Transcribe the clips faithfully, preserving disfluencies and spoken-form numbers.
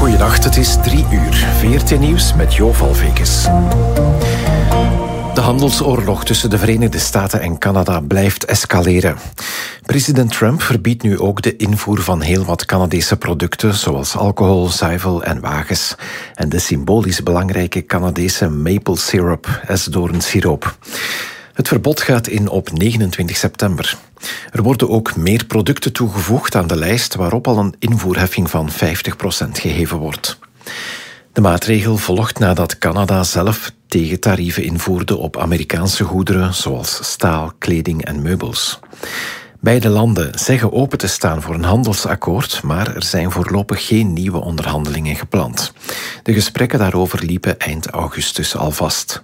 Goeiedag, het is drie uur. V R T Nieuws met Jo Valvekes. De handelsoorlog tussen de Verenigde Staten en Canada blijft escaleren. President Trump verbiedt nu ook de invoer van heel wat Canadese producten, zoals alcohol, zuivel en wagens. En de symbolisch belangrijke Canadese maple syrup, esdoornsiroop. Het verbod gaat in op negenentwintig september. Er worden ook meer producten toegevoegd aan de lijst waarop al een invoerheffing van vijftig procent geheven wordt. De maatregel volgt nadat Canada zelf tegentarieven invoerde op Amerikaanse goederen zoals staal, kleding en meubels. Beide landen zeggen open te staan voor een handelsakkoord, maar er zijn voorlopig geen nieuwe onderhandelingen gepland. De gesprekken daarover liepen eind augustus al vast.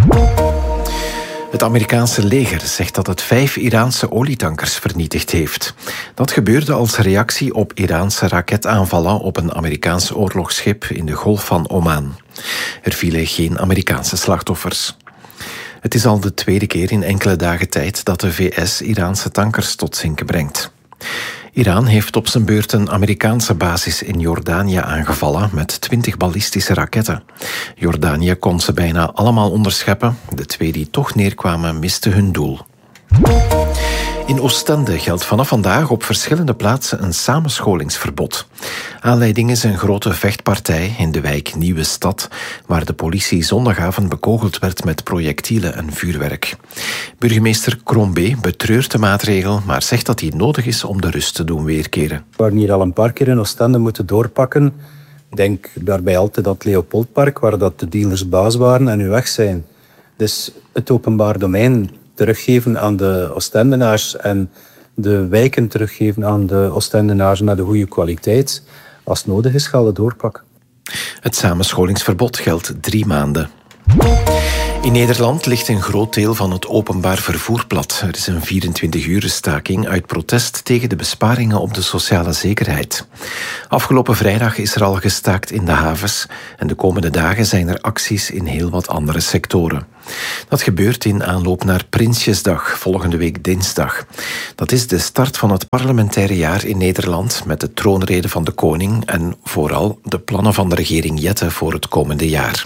Het Amerikaanse leger zegt dat het vijf Iraanse olietankers vernietigd heeft. Dat gebeurde als reactie op Iraanse raketaanvallen op een Amerikaans oorlogsschip in de Golf van Oman. Er vielen geen Amerikaanse slachtoffers. Het is al de tweede keer in enkele dagen tijd dat de V S Iraanse tankers tot zinken brengt. Iran heeft op zijn beurt een Amerikaanse basis in Jordanië aangevallen met twintig ballistische raketten. Jordanië kon ze bijna allemaal onderscheppen. De twee die toch neerkwamen misten hun doel. In Oostende geldt vanaf vandaag op verschillende plaatsen een samenscholingsverbod. Aanleiding is een grote vechtpartij in de wijk Nieuwe Stad, waar de politie zondagavond bekogeld werd met projectielen en vuurwerk. Burgemeester Crombé betreurt de maatregel, maar zegt dat die nodig is om de rust te doen weerkeren. We waren hier al een paar keer in Oostende moeten doorpakken. Ik denk daarbij altijd aan het Leopoldpark, waar dat de dealers baas waren en nu weg zijn. Dus het openbaar domein teruggeven aan de Oostendenaars en de wijken teruggeven aan de Oostendenaars naar de goede kwaliteit. Als het nodig is, gaan we doorpakken. Het samenscholingsverbod geldt drie maanden. In Nederland ligt een groot deel van het openbaar vervoer plat. Er is een vierentwintig-uren staking uit protest tegen de besparingen op de sociale zekerheid. Afgelopen vrijdag is er al gestaakt in de havens en de komende dagen zijn er acties in heel wat andere sectoren. Dat gebeurt in aanloop naar Prinsjesdag, volgende week dinsdag. Dat is de start van het parlementaire jaar in Nederland met de troonrede van de koning en vooral de plannen van de regering Jette voor het komende jaar.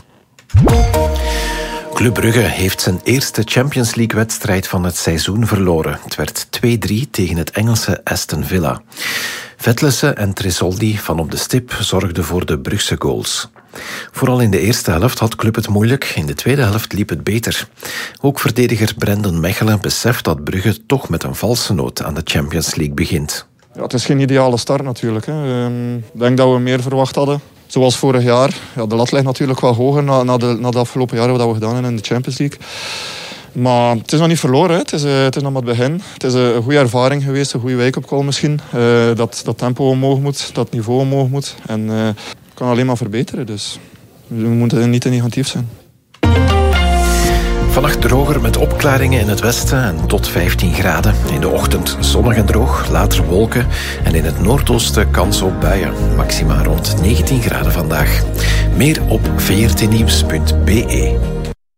Club Brugge heeft zijn eerste Champions League-wedstrijd van het seizoen verloren. Het werd twee drie tegen het Engelse Aston Villa. Vetlesen en Tresoldi van op de stip zorgden voor de Brugse goals. Vooral in de eerste helft had Club het moeilijk, in de tweede helft liep het beter. Ook verdediger Brendan Mechelen beseft dat Brugge toch met een valse noot aan de Champions League begint. Ja, het is geen ideale start natuurlijk. Hè. Ik denk dat we meer verwacht hadden. Zoals vorig jaar. Ja, de lat ligt natuurlijk wel hoger na, na, de, na de afgelopen jaren wat we gedaan hebben in de Champions League. Maar het is nog niet verloren. Hè. Het, is, uh, het is nog maar het begin. Het is uh, een goede ervaring geweest, een goede wake-up call misschien. Uh, dat dat tempo omhoog moet, dat niveau omhoog moet. En uh, het kan alleen maar verbeteren. Dus we moeten niet te negatief zijn. Vannacht droger met opklaringen in het westen en tot vijftien graden. In de ochtend zonnig en droog, later wolken. En in het noordoosten kans op buien. Maxima rond negentien graden vandaag. Meer op v r t nieuws punt b e.